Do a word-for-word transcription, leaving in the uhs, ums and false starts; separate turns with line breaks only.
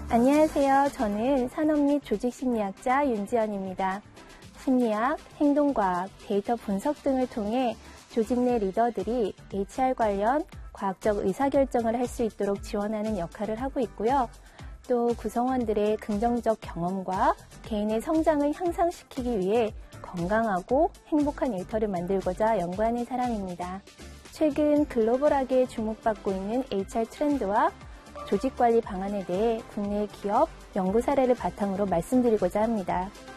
안녕하세요. 저는 산업 및 조직심리학자 윤지연입니다. 심리학, 행동과학, 데이터 분석 등을 통해 조직 내 리더들이 에이치알 관련 과학적 의사결정을 할 수 있도록 지원하는 역할을 하고 있고요. 또 구성원들의 긍정적 경험과 개인의 성장을 향상시키기 위해 건강하고 행복한 일터를 만들고자 연구하는 사람입니다. 최근 글로벌하게 주목받고 있는 에이치알 트렌드와 조직관리 방안에 대해 국내 기업 연구 사례를 바탕으로 말씀드리고자 합니다.